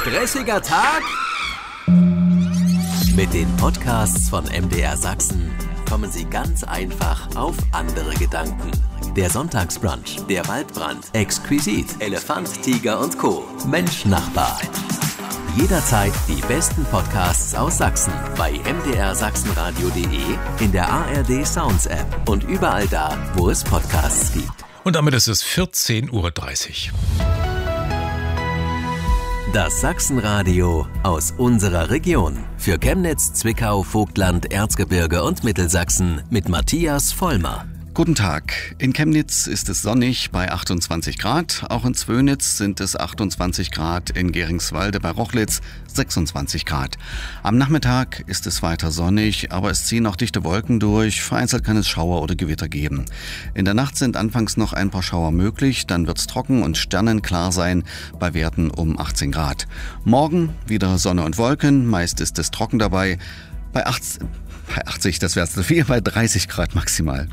Stressiger Tag? Mit den Podcasts von MDR Sachsen kommen Sie ganz einfach auf andere Gedanken. Der Sonntagsbrunch, der Waldbrand, Exquisit, Elefant, Tiger und Co. Mensch Nachbar. Jederzeit die besten Podcasts aus Sachsen bei mdrsachsenradio.de, in der ARD Sounds App und überall da, wo es Podcasts gibt. Und damit ist es 14:30 Uhr. Das Sachsenradio aus unserer Region. Für Chemnitz, Zwickau, Vogtland, Erzgebirge und Mittelsachsen mit Matthias Vollmer. Guten Tag. In Chemnitz ist es sonnig bei 28 Grad. Auch in Zwönitz sind es 28 Grad. In Geringswalde bei Rochlitz 26 Grad. Am Nachmittag ist es weiter sonnig, aber es ziehen auch dichte Wolken durch. Vereinzelt kann es Schauer oder Gewitter geben. In der Nacht sind anfangs noch ein paar Schauer möglich. Dann wird es trocken und sternenklar sein bei Werten um 18 Grad. Morgen wieder Sonne und Wolken. Meist ist es trocken dabei. Bei 80, das wäre zu viel, bei 30 Grad maximal.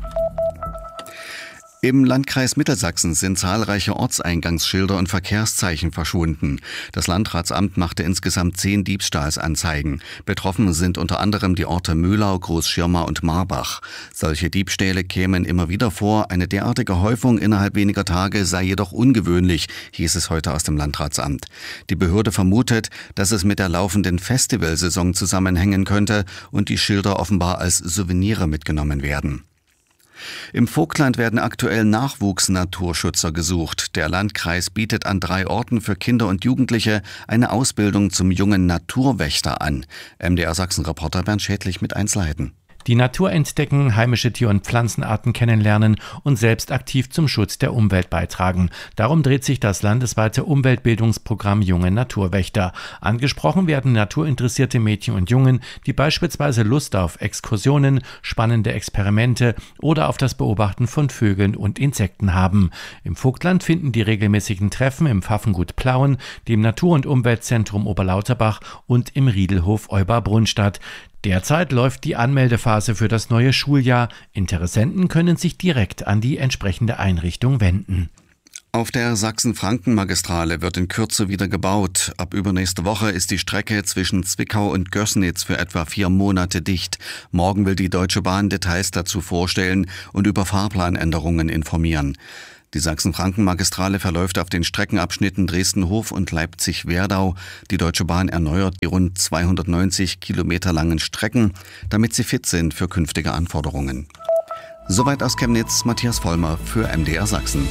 Im Landkreis Mittelsachsen sind zahlreiche Ortseingangsschilder und Verkehrszeichen verschwunden. Das Landratsamt machte insgesamt 10 Diebstahlsanzeigen. Betroffen sind unter anderem die Orte Möhlau, Großschirma und Marbach. Solche Diebstähle kämen immer wieder vor. Eine derartige Häufung innerhalb weniger Tage sei jedoch ungewöhnlich, hieß es heute aus dem Landratsamt. Die Behörde vermutet, dass es mit der laufenden Festivalsaison zusammenhängen könnte und die Schilder offenbar als Souvenire mitgenommen werden. Im Vogtland werden aktuell Nachwuchsnaturschützer gesucht. Der Landkreis bietet an 3 Orten für Kinder und Jugendliche eine Ausbildung zum jungen Naturwächter an. MDR Sachsen-Reporter Bernd Schädlich mit Einzelheiten. Die Natur entdecken, heimische Tier- und Pflanzenarten kennenlernen und selbst aktiv zum Schutz der Umwelt beitragen. Darum dreht sich das landesweite Umweltbildungsprogramm Junge Naturwächter. Angesprochen werden naturinteressierte Mädchen und Jungen, die beispielsweise Lust auf Exkursionen, spannende Experimente oder auf das Beobachten von Vögeln und Insekten haben. Im Vogtland finden die regelmäßigen Treffen im Pfaffengut Plauen, dem Natur- und Umweltzentrum Oberlauterbach und im Riedelhof Euberbrunn statt. Derzeit läuft die Anmeldephase für das neue Schuljahr. Interessenten können sich direkt an die entsprechende Einrichtung wenden. Auf der Sachsen-Franken-Magistrale wird in Kürze wieder gebaut. Ab übernächste Woche ist die Strecke zwischen Zwickau und Gößnitz für etwa 4 Monate dicht. Morgen will die Deutsche Bahn Details dazu vorstellen und über Fahrplanänderungen informieren. Die Sachsen-Franken-Magistrale verläuft auf den Streckenabschnitten Dresden-Hof und Leipzig-Werdau. Die Deutsche Bahn erneuert die rund 290 Kilometer langen Strecken, damit sie fit sind für künftige Anforderungen. Soweit aus Chemnitz, Matthias Vollmer für MDR Sachsen.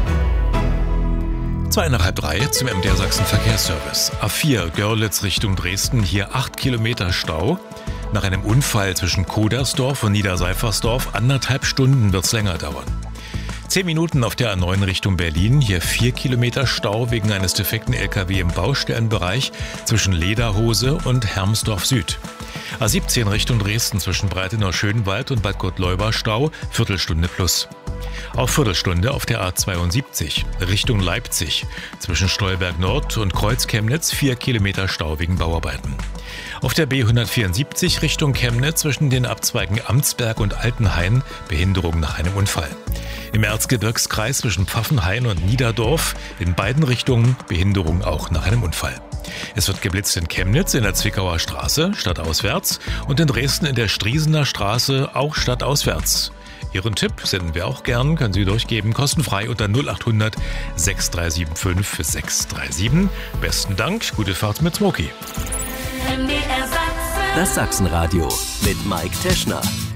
2:30 zum MDR Sachsen Verkehrsservice. A4 Görlitz Richtung Dresden, hier 8 Kilometer Stau. Nach einem Unfall zwischen Kodersdorf und Niederseifersdorf 1,5 Stunden wird es länger dauern. 10 Minuten auf der A9 Richtung Berlin, hier 4 Kilometer Stau wegen eines defekten LKW im Baustellenbereich zwischen Lederhose und Hermsdorf Süd. A17 Richtung Dresden zwischen Breitenau-Schönwald und Bad Gottleuba Stau, Viertelstunde plus. Auch Viertelstunde auf der A72 Richtung Leipzig zwischen Stolberg Nord und Kreuz-Chemnitz 4 Kilometer Stau wegen Bauarbeiten. Auf der B174 Richtung Chemnitz zwischen den Abzweigen Amtsberg und Altenhain Behinderung nach einem Unfall. Im Erzgebirgskreis zwischen Pfaffenhain und Niederdorf in beiden Richtungen Behinderung auch nach einem Unfall. Es wird geblitzt in Chemnitz in der Zwickauer Straße stadtauswärts und in Dresden in der Striesener Straße auch stadtauswärts. Ihren Tipp senden wir auch gern, können Sie durchgeben, kostenfrei unter 0800 6375 637. Besten Dank, gute Fahrt mit Smoky. Das Sachsenradio mit Mike Teschner.